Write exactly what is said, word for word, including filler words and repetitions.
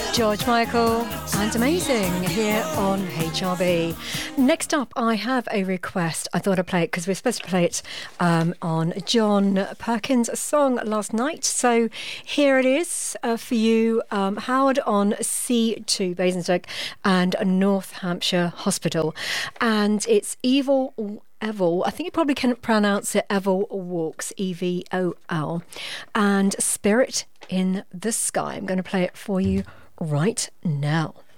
George Michael and Amazing here on H R B. Next up, I have a request. I thought I'd play it because we we're supposed to play it um, on John Perkins' song last night. So here it is uh, for you, um, Howard on C two, Basingstoke and North Hampshire Hospital. And it's Evil Evil, I think you probably can pronounce it Evil Walks, E V O L, and Spirit in the Sky. I'm going to play it for you right now.